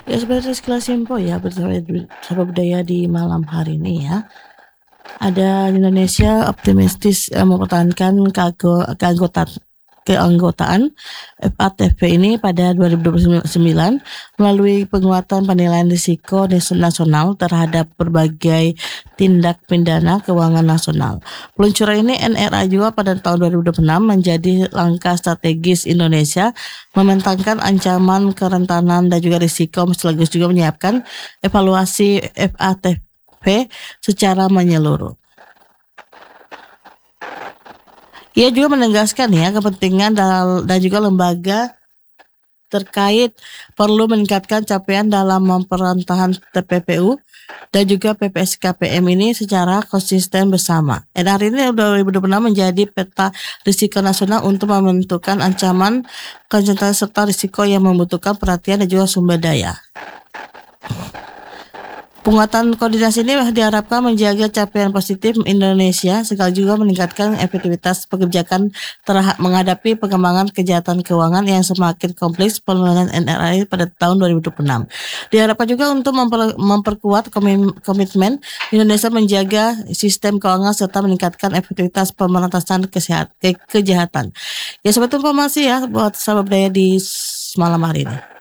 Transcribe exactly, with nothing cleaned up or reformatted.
Ya sebenarnya sekilas info ya bersama bersama budaya di malam hari ini ya. Ada Indonesia optimistis eh, mempertahankan keanggo- keanggotaan keanggotaan F A T F ini pada dua ribu dua puluh sembilan melalui penguatan penilaian risiko nasional terhadap berbagai tindak pidana keuangan nasional. Peluncuran ini N R A juga pada tahun dua ribu dua puluh enam menjadi langkah strategis Indonesia mementangkan ancaman kerentanan dan juga risiko sekaligus juga menyiapkan evaluasi F A T F secara menyeluruh. Ia juga menegaskan ya kepentingan dan juga lembaga terkait perlu meningkatkan capaian dalam pemerintahan T P P U dan juga P P S K P M ini secara konsisten bersama. N R ini dua ribu dua puluh enam menjadi peta risiko nasional untuk menentukan ancaman, konsentrasi serta risiko yang membutuhkan perhatian dan juga sumber daya. Penguatan koordinasi ini diharapkan menjaga capaian positif Indonesia sekaligus juga meningkatkan efektivitas kebijakan terhadap menghadapi pengembangan kejahatan keuangan yang semakin kompleks pengelolaan N R I pada tahun dua ribu dua puluh enam. Diharapkan juga untuk memper, memperkuat komitmen Indonesia menjaga sistem keuangan serta meningkatkan efektivitas pemberantasan kesehat, ke, kejahatan. Ya sobat informasi ya buat sahabat budaya di malam hari ini.